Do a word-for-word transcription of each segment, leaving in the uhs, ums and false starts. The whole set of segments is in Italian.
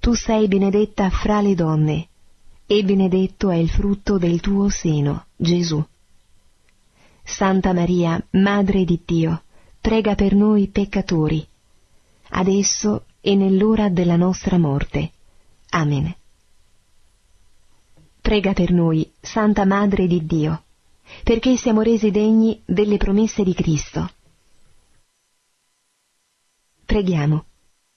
Tu sei benedetta fra le donne, e benedetto è il frutto del tuo seno, Gesù. Santa Maria, Madre di Dio, prega per noi peccatori, adesso e nell'ora della nostra morte. Amen. Prega per noi, Santa Madre di Dio, perché siamo resi degni delle promesse di Cristo. Preghiamo.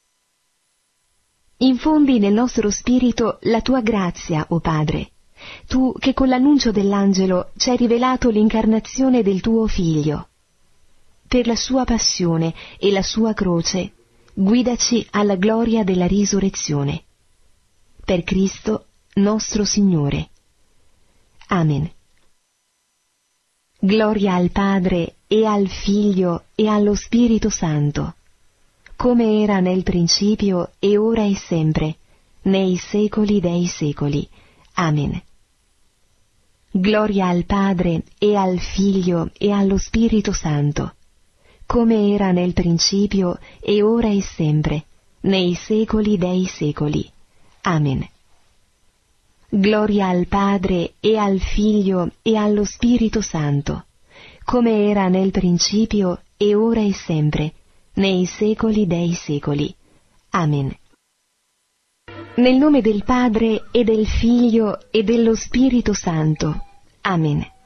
Infondi nel nostro spirito la tua grazia, o Padre, tu che con l'annuncio dell'angelo ci hai rivelato l'incarnazione del tuo Figlio. Per la sua passione e la sua croce, guidaci alla gloria della risurrezione. Per Cristo nostro Signore. Amen. Gloria al Padre e al Figlio e allo Spirito Santo, come era nel principio e ora e sempre, nei secoli dei secoli. Amen. Gloria al Padre e al Figlio e allo Spirito Santo, come era nel principio e ora e sempre, nei secoli dei secoli. Amen. Gloria al Padre e al Figlio e allo Spirito Santo, come era nel principio e ora e sempre, nei secoli dei secoli. Amen. Nel nome del Padre e del Figlio e dello Spirito Santo. Amen.